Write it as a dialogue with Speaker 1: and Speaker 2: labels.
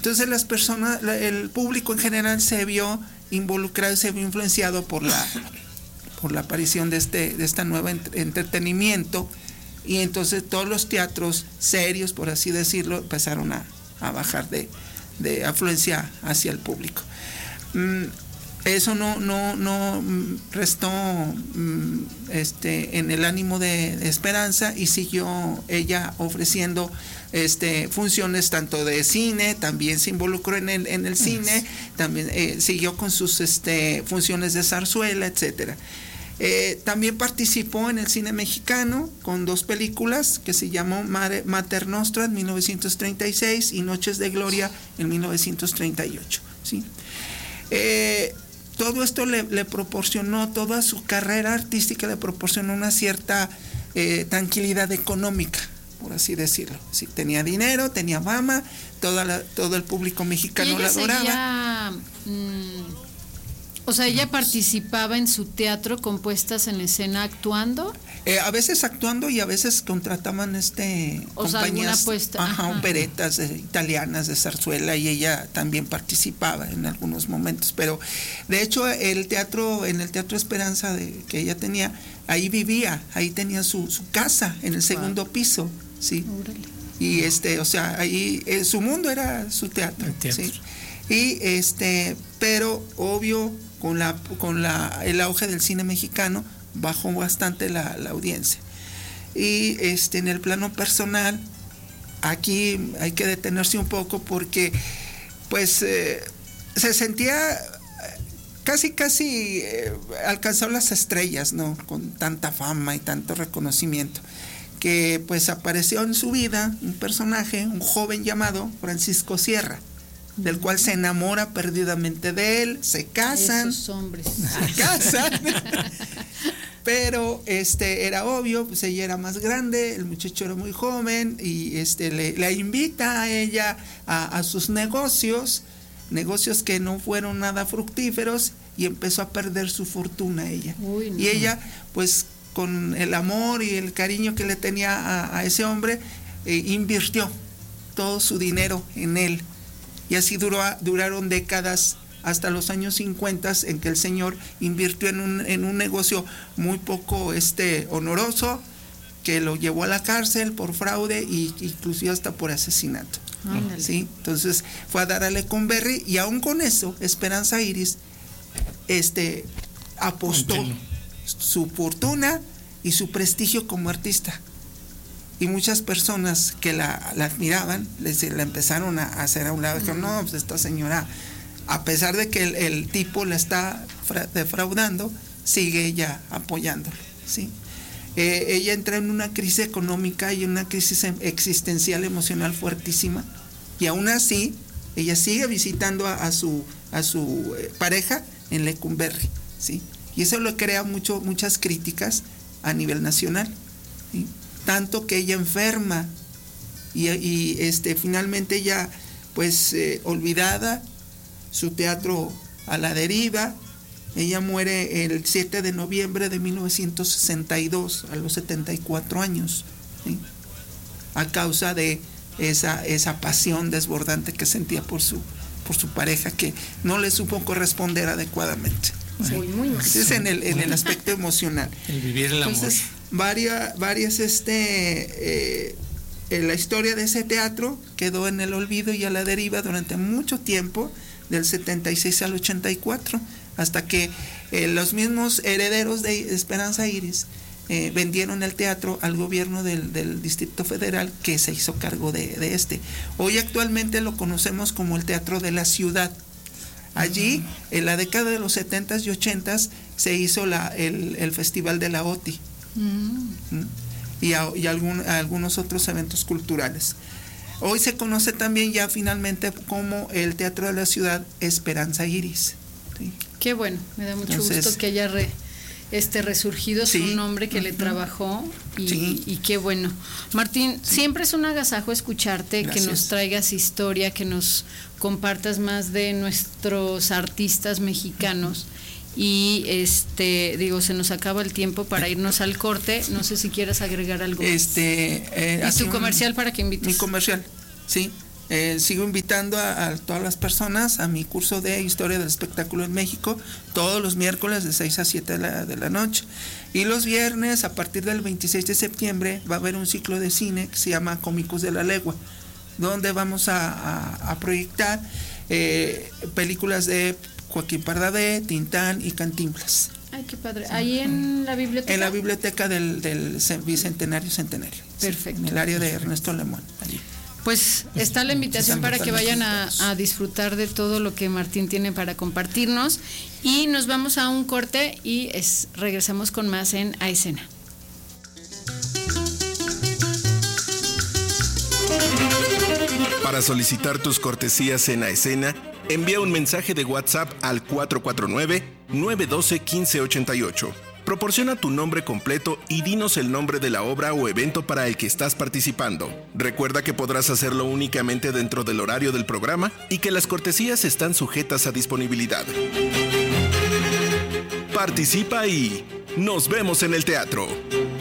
Speaker 1: Entonces las personas, el público en general se vio involucrado, se vio influenciado por la aparición de esta nueva entretenimiento, y entonces todos los teatros serios, por así decirlo, empezaron a bajar de afluencia hacia el público. Eso no restó en el ánimo de Esperanza, y siguió ella ofreciendo funciones tanto de cine, también se involucró en el cine, también siguió con sus funciones de zarzuela, etcétera. También participó en el cine mexicano con 2 películas que se llamó Mater Nostra en 1936 y Noches de Gloria en 1938, ¿sí? Todo esto le proporcionó, toda su carrera artística le proporcionó una cierta tranquilidad económica, por así decirlo. Sí, tenía dinero, tenía fama, todo el público mexicano la adoraba.
Speaker 2: O sea, ella participaba en su teatro con puestas en escena actuando.
Speaker 1: A veces actuando, y a veces contrataban compañías, operetas italianas de zarzuela, y ella también participaba en algunos momentos. Pero de hecho en el Teatro Esperanza que ella tenía, ahí vivía, ahí tenía su casa en el segundo piso, ¿sí? Y o sea, ahí su mundo era su teatro. ¿Sí? Y pero obvio, con el auge del cine mexicano bajó bastante la audiencia. Y en el plano personal, aquí hay que detenerse un poco, porque pues se sentía casi alcanzó las estrellas, ¿no? Con tanta fama y tanto reconocimiento, que pues apareció en su vida un personaje, un joven llamado Francisco Sierra, del cual se enamora perdidamente de él, se casan.
Speaker 2: Esos hombres.
Speaker 1: Se casan. Pero era obvio, pues ella era más grande, el muchacho era muy joven, y le invita a ella a sus negocios que no fueron nada fructíferos, y empezó a perder su fortuna ella.
Speaker 2: Uy, no.
Speaker 1: Y ella, pues con el amor y el cariño que le tenía a ese hombre, invirtió todo su dinero en él. Y así duraron décadas, hasta los años 50, en que el señor invirtió en un negocio muy poco honoroso, que lo llevó a la cárcel por fraude, y inclusive hasta por asesinato. ¿Sí? Entonces fue a dar a Lecumberri, y aún con eso Esperanza Iris apostó su fortuna y su prestigio como artista. Y muchas personas que la admiraban la empezaron a hacer a un lado. Dijeron, no, pues esta señora, a pesar de que el tipo la está defraudando, sigue ella apoyándolo, ¿sí? Ella entra en una crisis económica y en una crisis existencial emocional fuertísima, y aún así ella sigue visitando a su pareja en Lecumberri, ¿sí? Y eso le crea muchas críticas a nivel nacional, ¿sí? Tanto que ella enferma, y finalmente ella, pues olvidada, su teatro a la deriva. Ella muere el 7 de noviembre de 1962, a los 74 años, ¿sí? A causa de esa pasión desbordante que sentía por su pareja, que no le supo corresponder adecuadamente.
Speaker 2: ¿Sí? Muy mal.
Speaker 1: Es en el aspecto emocional.
Speaker 3: El vivir el amor.
Speaker 1: Entonces, varias la historia de ese teatro quedó en el olvido y a la deriva durante mucho tiempo, del 76 al 84, hasta que los mismos herederos de Esperanza Iris vendieron el teatro al gobierno del Distrito Federal, que se hizo cargo de Hoy actualmente lo conocemos como el Teatro de la Ciudad. Allí, en la década de los 70s y 80s, se hizo el Festival de la OTI. Y algunos otros eventos culturales. Hoy se conoce también ya finalmente como el Teatro de la Ciudad Esperanza Iris, ¿sí?
Speaker 2: Qué bueno, me da mucho gusto que haya resurgido su nombre que le trabajó, y qué bueno. Martín, siempre es un agasajo escucharte. Gracias. Que nos traigas historia, que nos compartas más de nuestros artistas mexicanos. Y se nos acaba el tiempo para irnos al corte. No sé si quieras agregar algo.
Speaker 1: Y
Speaker 2: tu comercial para que invites.
Speaker 1: Mi comercial, sí. Sigo invitando a todas las personas a mi curso de Historia del Espectáculo en México, todos los miércoles de 6 a 7 de la noche. Y los viernes, a partir del 26 de septiembre, va a haber un ciclo de cine que se llama Cómicos de la Legua, donde vamos a proyectar películas de Joaquín Pardavé, Tintán y Cantinflas.
Speaker 2: Ay, qué padre. ¿Ahí en la biblioteca?
Speaker 1: En la biblioteca del Bicentenario Centenario.
Speaker 2: Perfecto.
Speaker 1: En el área de Ernesto Lemón, allí.
Speaker 2: Pues está la invitación para que vayan a disfrutar de todo lo que Martín tiene para compartirnos. Y nos vamos a un corte y regresamos con más en A Escena.
Speaker 3: Para solicitar tus cortesías en A Escena, envía un mensaje de WhatsApp al 449-912-1588. Proporciona tu nombre completo y dinos el nombre de la obra o evento para el que estás participando. Recuerda que podrás hacerlo únicamente dentro del horario del programa y que las cortesías están sujetas a disponibilidad. Participa y nos vemos en el teatro.